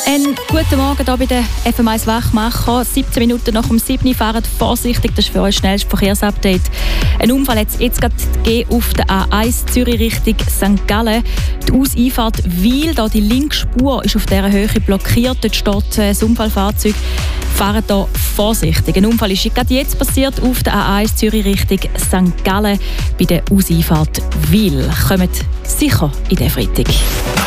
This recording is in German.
Einen guten Morgen hier bei den FM1 Wachmacher. 17 Minuten nach dem 7. fahren vorsichtig. Das ist für euch das schnellste Verkehrsupdate. Ein Unfall hat es jetzt gerade auf der A1 Zürich Richtung St. Gallen. Die Auseinfahrt Wil, da die linke Spur ist auf dieser Höhe blockiert. Dort steht das Unfallfahrzeug. Fahren hier vorsichtig. Ein Unfall ist gerade jetzt passiert auf der A1 Zürich Richtung St. Gallen bei der Auseinfahrt Wil. Kommt sicher in den Freitag.